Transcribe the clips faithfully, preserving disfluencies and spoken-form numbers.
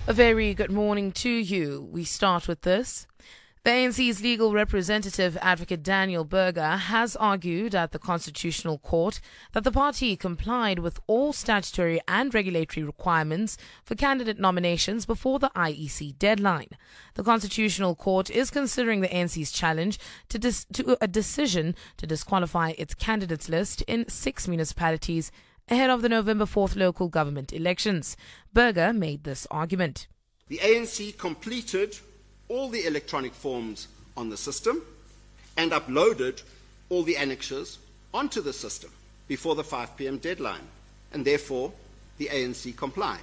A very good morning to you. We start with this. The A N C's legal representative, Advocate Daniel Berger, has argued at the Constitutional Court that the party complied with all statutory and regulatory requirements for candidate nominations before the I E C deadline. The Constitutional Court is considering the A N C's challenge to, dis- to a decision to disqualify its candidates list in six municipalities ahead of the November fourth local government elections. Berger made this argument. The A N C completed all the electronic forms on the system and uploaded all the annexures onto the system before the five p.m. deadline, and therefore the A N C complied.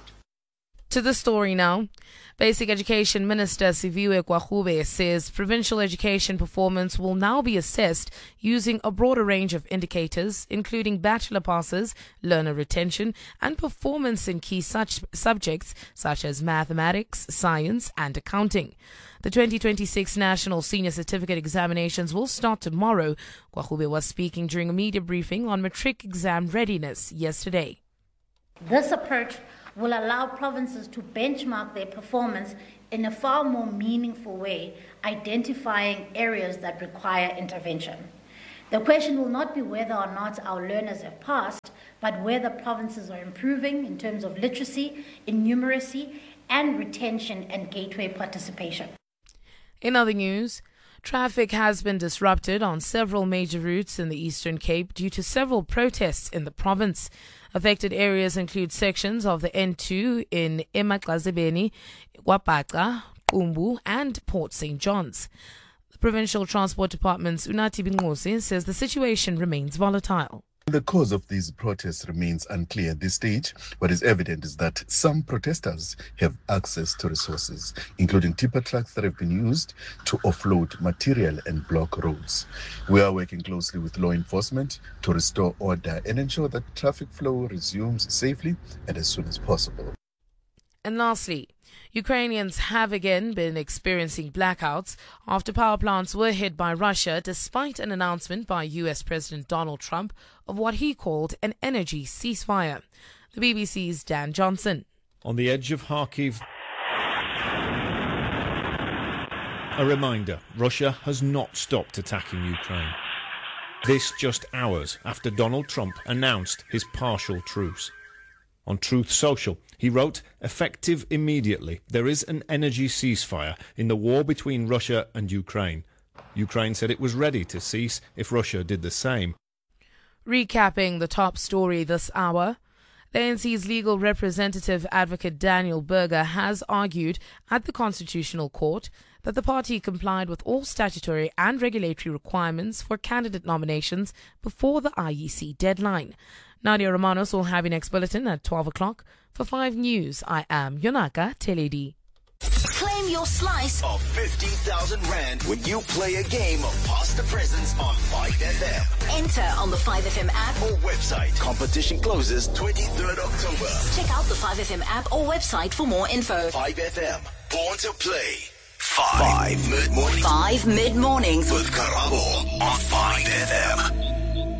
To the story now. Basic Education Minister Siviwe Gwagube says provincial education performance will now be assessed using a broader range of indicators, including bachelor passes, learner retention, and performance in key such subjects such as mathematics, science, and accounting. The twenty twenty-six National Senior Certificate Examinations will start tomorrow. Gwagube was speaking during a media briefing on matric exam readiness yesterday. This approach will allow provinces to benchmark their performance in a far more meaningful way, identifying areas that require intervention. The question will not be whether or not our learners have passed, but whether provinces are improving in terms of literacy, in numeracy, and retention and gateway participation. In other news, traffic has been disrupted on several major routes in the Eastern Cape due to several protests in the province. Affected areas include sections of the N two in Emaxazibeni, Wapaka, Umbu, and Port Saint John's. The Provincial Transport Department's Unathi Bingosi says the situation remains volatile. The cause of these protests remains unclear at this stage. What is evident is that some protesters have access to resources, including tipper trucks that have been used to offload material and block roads. We are working closely with law enforcement to restore order and ensure that traffic flow resumes safely and as soon as possible. And lastly, Ukrainians have again been experiencing blackouts after power plants were hit by Russia, despite an announcement by U S President Donald Trump of what he called an energy ceasefire. The B B C's Dan Johnson. On the edge of Kharkiv, a reminder, Russia has not stopped attacking Ukraine. This just hours after Donald Trump announced his partial truce. On Truth Social, he wrote, "Effective immediately, there is an energy ceasefire in the war between Russia and Ukraine." Ukraine said it was ready to cease if Russia did the same. Recapping the top story this hour, the A N C's legal representative, Advocate Daniel Berger, has argued at the Constitutional Court that the party complied with all statutory and regulatory requirements for candidate nominations before the I E C deadline. Nadia Romanos will have your next bulletin at twelve o'clock. For five News, I am Yonaka Teledi. Claim your slice of fifty thousand rand when you play a game of Pass the Presents on five F M. Enter on the five F M app or website. Competition closes twenty-third October. Check out the five F M app or website for more info. five F M, born to play. Five, five mid-mornings. Five mid-mornings. With Karabo on five F M.